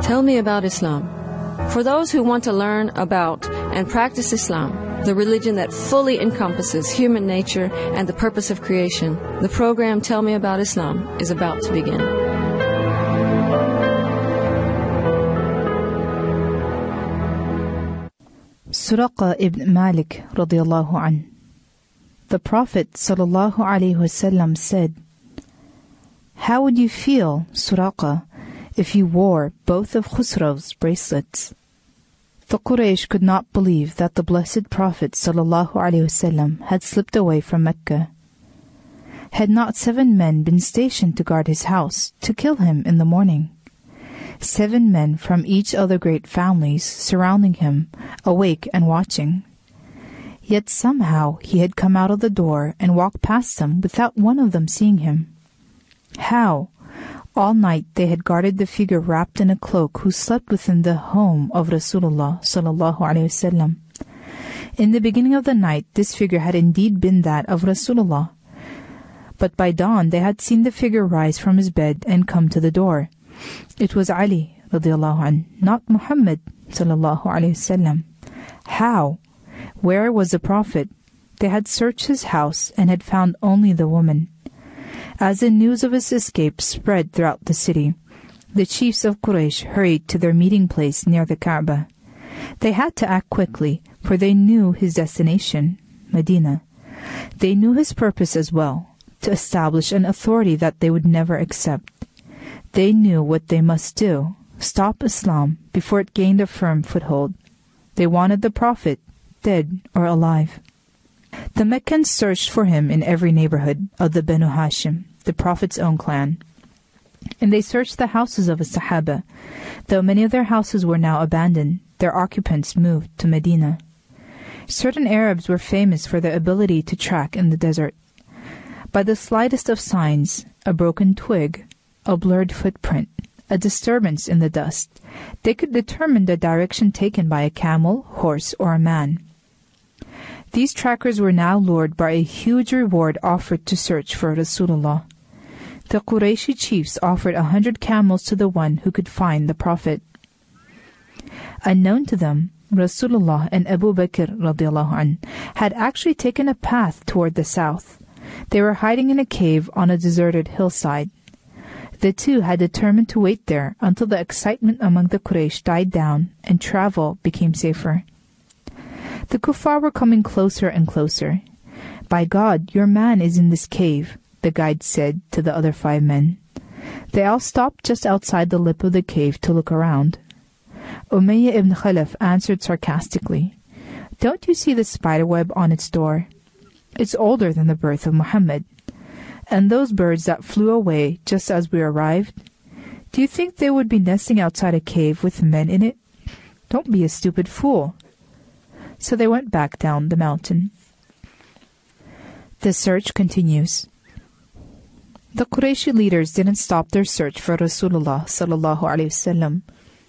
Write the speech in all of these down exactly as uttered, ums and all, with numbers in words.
Tell me about Islam. For those who want to learn about and practice Islam, the religion that fully encompasses human nature and the purpose of creation, the program Tell Me About Islam is about to begin. Suraqa ibn Malik radiyallahu anh. The Prophet sallallahu alaihi wasallam said, "How would you feel, Suraqa, if you wore both of Khusraw's bracelets?" The Quraysh could not believe that the blessed Prophet sallallahu alaihi wasallam had slipped away from Mecca. Had not seven men been stationed to guard his house, to kill him in the morning? Seven men from each of the great families surrounding him, awake and watching. Yet somehow he had come out of the door and walked past them without one of them seeing him. How? All night they had guarded the figure wrapped in a cloak who slept within the home of Rasulullah sallallahu alaihi wasallam. In the beginning of the night, this figure had indeed been that of Rasulullah. But by dawn they had seen the figure rise from his bed and come to the door. It was Ali radiallahu anh, not Muhammad sallallahu alaihi wasallam. How? Where was the Prophet? They had searched his house and had found only the woman. As the news of his escape spread throughout the city, the chiefs of Quraysh hurried to their meeting place near the Kaaba. They had to act quickly, for they knew his destination, Medina. They knew his purpose as well, to establish an authority that they would never accept. They knew what they must do, stop Islam before it gained a firm foothold. They wanted the Prophet, dead or alive. The Meccans searched for him in every neighborhood of the Banu Hashim, the Prophet's own clan. And they searched the houses of the Sahaba. Though many of their houses were now abandoned, their occupants moved to Medina. Certain Arabs were famous for their ability to track in the desert. By the slightest of signs, a broken twig, a blurred footprint, a disturbance in the dust, they could determine the direction taken by a camel, horse, or a man. These trackers were now lured by a huge reward offered to search for Rasulullah. The Qurayshi chiefs offered a hundred camels to the one who could find the Prophet. Unknown to them, Rasulullah and Abu Bakr radiallahu anh had actually taken a path toward the south. They were hiding in a cave on a deserted hillside. The two had determined to wait there until the excitement among the Quraysh died down and travel became safer. The kuffar were coming closer and closer. "By God, your man is in this cave," the guide said to the other five men. They all stopped just outside the lip of the cave to look around. Umayyah ibn Khalaf answered sarcastically, "Don't you see the spiderweb on its door? It's older than the birth of Muhammad. And those birds that flew away just as we arrived, do you think they would be nesting outside a cave with men in it? Don't be a stupid fool." So they went back down the mountain. The search continues. The Qurayshi leaders didn't stop their search for Rasulullah sallallahu alaihi wasallam.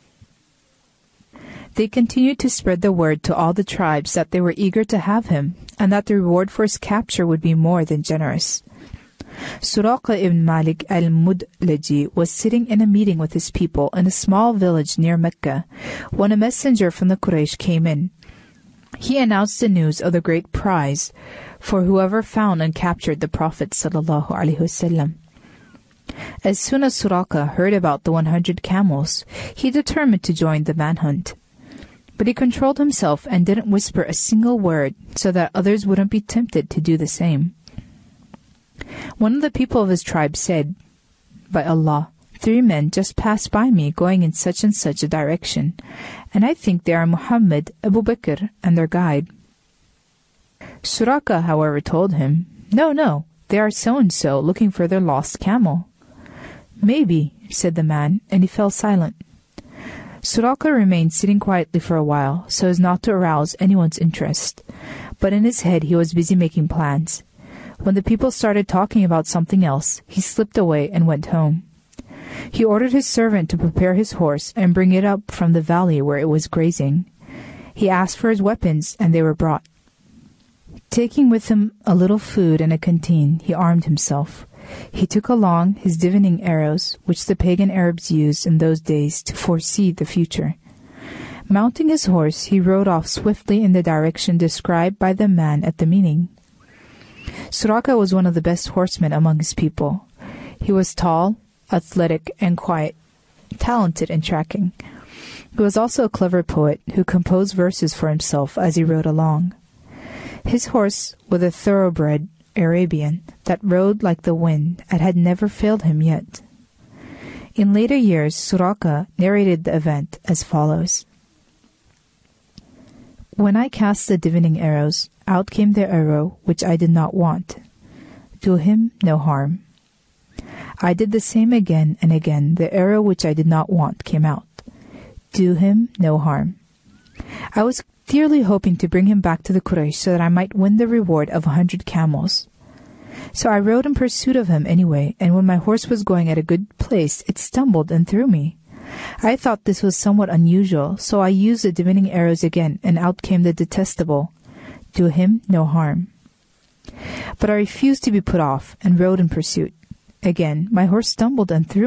They continued to spread the word to all the tribes that they were eager to have him, and that the reward for his capture would be more than generous. Suraqa ibn Malik al-Mudlaji was sitting in a meeting with his people in a small village near Mecca when a messenger from the Quraysh came in. He announced the news of the great prize for whoever found and captured the Prophet sallallahu alaihi wasallam. As soon as Suraqa heard about the one hundred camels, he determined to join the manhunt. But he controlled himself and didn't whisper a single word so that others wouldn't be tempted to do the same. One of the people of his tribe said, "By Allah, three men just passed by me going in such and such a direction, and I think they are Muhammad, Abu Bakr, and their guide." Suraqa, however, told him, "No, no, they are so-and-so looking for their lost camel." "Maybe," said the man, and he fell silent. Suraqa remained sitting quietly for a while, so as not to arouse anyone's interest, but in his head he was busy making plans. When the people started talking about something else, he slipped away and went home. He ordered his servant to prepare his horse and bring it up from the valley where it was grazing. He asked for his weapons, and they were brought. Taking with him a little food and a canteen, he armed himself. He took along his divining arrows, which the pagan Arabs used in those days to foresee the future. Mounting his horse, he rode off swiftly in the direction described by the man at the meeting. Suraka was one of the best horsemen among his people. He was tall, athletic, and quiet, talented in tracking. He was also a clever poet who composed verses for himself as he rode along. His horse was a thoroughbred Arabian that rode like the wind and had never failed him yet. In later years, Suraka narrated the event as follows. When I cast the divining arrows, out came the arrow which I did not want. Do him no harm. I did the same again and again. The arrow which I did not want came out. Do him no harm. I was dearly hoping to bring him back to the Quraysh so that I might win the reward of a hundred camels. So I rode in pursuit of him anyway, and when my horse was going at a good pace, it stumbled and threw me. I thought this was somewhat unusual, so I used the divining arrows again, and out came the detestable, do him no harm. But I refused to be put off, and rode in pursuit. Again, my horse stumbled and threw